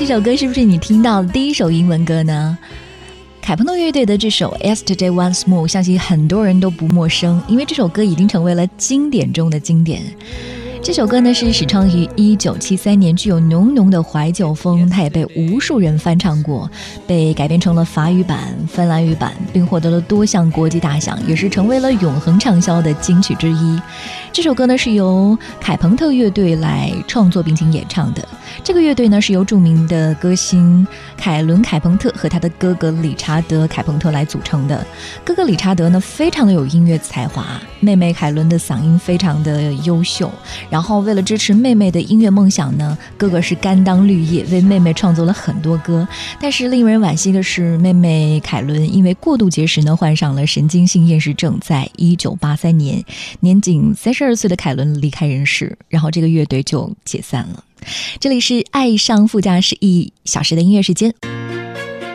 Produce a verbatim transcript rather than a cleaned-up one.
这首歌是不是你听到的第一首英文歌呢？凯朋特乐队的这首 Yesterday Once More 相信很多人都不陌生，因为这首歌已经成为了经典中的经典。这首歌呢是始创于一九七三年，具有浓浓的怀旧风，它也被无数人翻唱过，被改编成了法语版、芬兰语版，并获得了多项国际大奖，也是成为了永恒畅销的金曲之一。这首歌呢是由凯朋特乐队来创作并且演唱的。这个乐队呢是由著名的歌星凯伦·凯朋特和他的哥哥理查德·凯朋特来组成的。哥哥理查德呢非常的有音乐才华，妹妹凯伦的嗓音非常的优秀，然后为了支持妹妹的音乐梦想呢，哥哥是甘当绿叶，为妹妹创作了很多歌。但是令人惋惜的是，妹妹凯伦因为过度节食呢患上了神经性厌食症，在一九八三年年仅三十二岁的凯伦离开人世，然后这个乐队就解散了。这里是爱上副驾驶一小时的音乐时间。